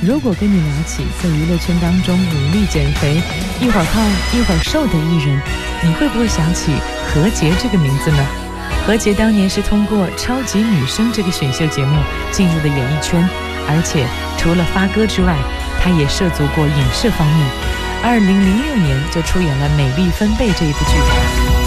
如果跟你聊起在娱乐圈当中努力减肥，一会儿胖一会儿瘦的艺人，你会不会想起何洁这个名字呢？何洁当年是通过《超级女声》这个选秀节目进入的演艺圈，而且除了发歌之外，她也涉足过影视方面。2006年就出演了《美丽分贝》这一部剧。